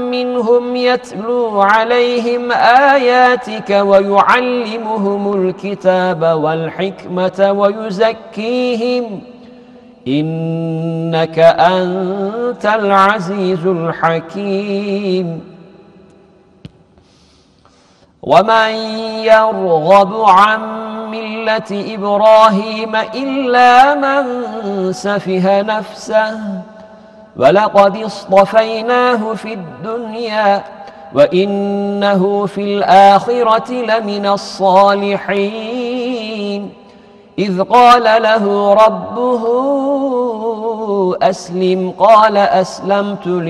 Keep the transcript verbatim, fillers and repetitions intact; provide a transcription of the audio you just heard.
منهم يتلو عليهم آياتك ويعلمهم الكتاب والحكمة ويزكيهم إنك أنت العزيز الحكيم. ومن يرغب عن ملة إبراهيم إلا من سفه نفسه ولقد اصطفيناه في الدنيا وإنه في الآخرة لمن الصالحين. إذ قال له ربه أسلم قال أسلمت